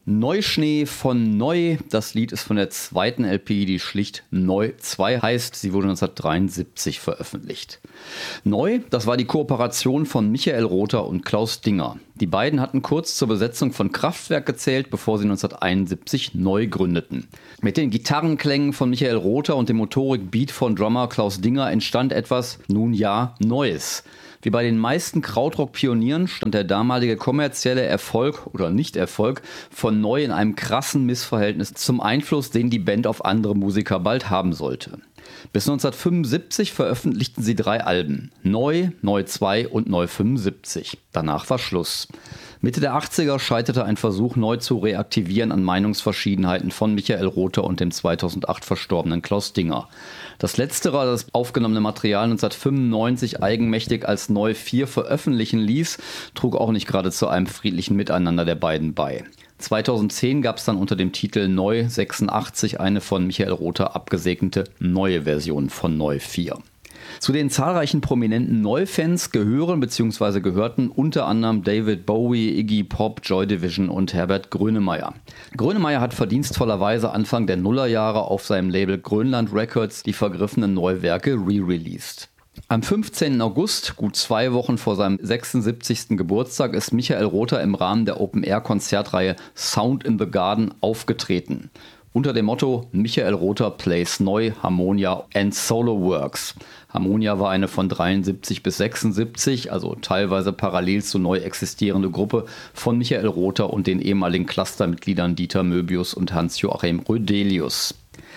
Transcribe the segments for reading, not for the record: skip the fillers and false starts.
Neuschnee von Neu, das Lied ist von der zweiten LP, die schlicht Neu 2 heißt. Sie wurde 1973 veröffentlicht. Neu, das war die Kooperation von Michael Rother und Klaus Dinger. Die beiden hatten kurz zur Besetzung von Kraftwerk gezählt, bevor sie 1971 neu gründeten. Mit den Gitarrenklängen von Michael Rother und dem Motorik-Beat von Drummer Klaus Dinger entstand etwas, nun ja, Neues. Wie bei den meisten Krautrock-Pionieren stand der damalige kommerzielle Erfolg oder Nicht-Erfolg von Neu in einem krassen Missverhältnis zum Einfluss, den die Band auf andere Musiker bald haben sollte. Bis 1975 veröffentlichten sie 3 Alben: Neu, Neu 2 und Neu 75. Danach war Schluss. Mitte der 80er scheiterte ein Versuch, Neu zu reaktivieren an Meinungsverschiedenheiten von Michael Rother und dem 2008 verstorbenen Klaus Dinger. Das Letztere, das aufgenommene Material 1995 eigenmächtig als Neu 4 veröffentlichen ließ, trug auch nicht gerade zu einem friedlichen Miteinander der beiden bei. 2010 gab es dann unter dem Titel Neu 86 eine von Michael Rother abgesegnete neue Version von Neu 4. Zu den zahlreichen prominenten Neu-Fans gehören bzw. gehörten unter anderem David Bowie, Iggy Pop, Joy Division und Herbert Grönemeyer. Grönemeyer hat verdienstvollerweise Anfang der Nullerjahre auf seinem Label Grönland Records die vergriffenen Neuwerke re-released. Am 15. August, gut 2 Wochen vor seinem 76. Geburtstag, ist Michael Rother im Rahmen der Open-Air-Konzertreihe Sound in the Garden aufgetreten. Unter dem Motto Michael Rother plays Neu, Harmonia and Solo Works. Harmonia war eine von 73 bis 76, also teilweise parallel zu Neu existierende Gruppe von Michael Rother und den ehemaligen Clustermitgliedern Dieter Möbius und Hans-Joachim Rödelius.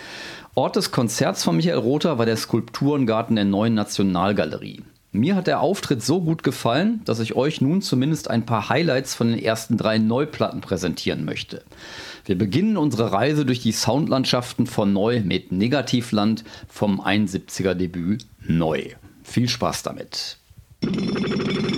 Ort des Konzerts von Michael Rother war der Skulpturengarten der Neuen Nationalgalerie. Mir hat der Auftritt so gut gefallen, dass ich euch nun zumindest ein paar Highlights von den ersten 3 Neuplatten präsentieren möchte. Wir beginnen unsere Reise durch die Soundlandschaften von Neu mit Negativland vom 71er Debüt Neu. Viel Spaß damit!